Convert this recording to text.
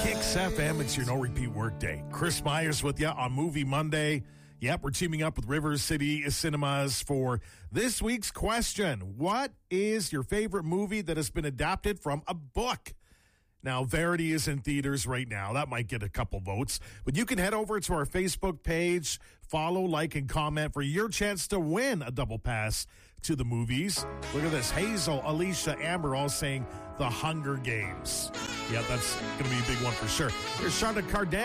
Kicks FM, it's your no repeat workday. Chris Myers with you on Movie Monday. Yep, we're teaming up with River City Cinemas for this week's question. What is your favorite movie that has been adapted from a book? Now, Verity is in theaters right now. That might get a couple votes. But you can head over to our Facebook page, follow, like, and comment for your chance to win a double pass to the movies. Look at this. Hazel, Alicia, Amber all saying The Hunger Games. Yeah, that's going to be a big one for sure. Here's Shonda Kardashian.